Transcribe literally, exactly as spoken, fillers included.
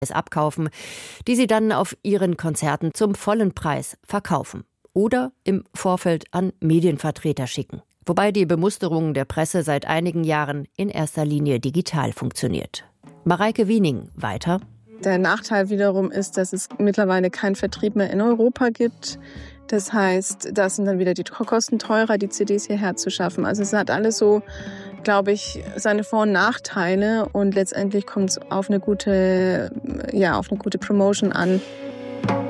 abkaufen, die sie dann auf ihren Konzerten zum vollen Preis verkaufen oder im Vorfeld an Medienvertreter schicken. Wobei die Bemusterung der Presse seit einigen Jahren in erster Linie digital funktioniert. Mareike Wiening weiter. Der Nachteil wiederum ist, dass es mittlerweile keinen Vertrieb mehr in Europa gibt. Das heißt, da sind dann wieder die Kosten teurer, die C Ds hierher zu schaffen. Also es hat alles so, glaube ich, seine Vor- und Nachteile und letztendlich kommt es auf eine gute, ja, auf eine gute Promotion an.